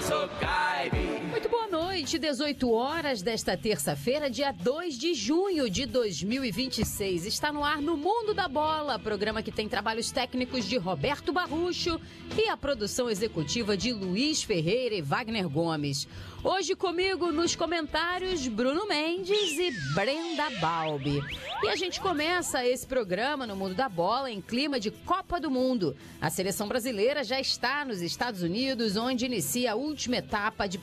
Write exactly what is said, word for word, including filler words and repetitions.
sou caipira. Muito boa noite, dezoito horas desta terça-feira, dia dois de junho de dois mil e vinte e seis. Está no ar no Mundo da Bola, programa que tem trabalhos técnicos de Roberto Barrucho e a produção executiva de Luiz Ferreira e Wagner Gomes. Hoje comigo nos comentários Bruno Mendes e Brenda Balbi. E a gente começa esse programa no Mundo da Bola em clima de Copa do Mundo. A seleção brasileira já está nos Estados Unidos, onde inicia a última etapa de